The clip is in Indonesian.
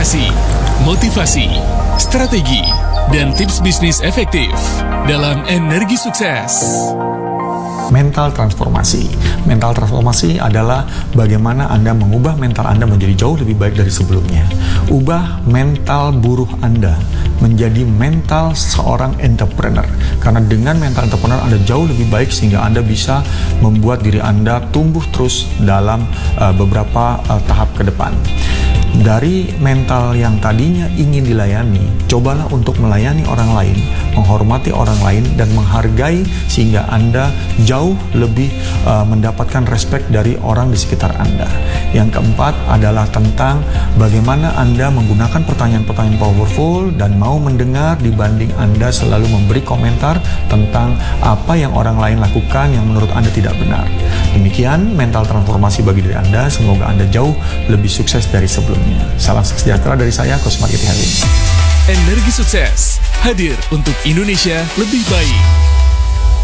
inspirasi, motivasi, strategi, dan tips bisnis efektif dalam Energi Sukses. Mental transformasi. Mental transformasi adalah bagaimana Anda mengubah mental Anda menjadi jauh lebih baik dari sebelumnya. Ubah mental buruh Anda menjadi mental seorang entrepreneur. Karena dengan mental entrepreneur Anda jauh lebih baik sehingga Anda bisa membuat diri Anda tumbuh terus dalam beberapa tahap ke depan. Dari mental yang tadinya ingin dilayani, cobalah untuk melayani orang lain, menghormati orang lain, dan menghargai sehingga Anda jauh lebih mendapatkan respect dari orang di sekitar Anda. Yang keempat adalah tentang bagaimana Anda menggunakan pertanyaan-pertanyaan powerful dan mau mendengar dibanding Anda selalu memberi komentar tentang apa yang orang lain lakukan yang menurut Anda tidak benar. Demikian mental transformasi bagi diri Anda. Semoga Anda jauh lebih sukses dari sebelumnya. Salam sejahtera dari saya, Coach Mark Iti Halim. Energi Sukses hadir untuk Indonesia lebih baik.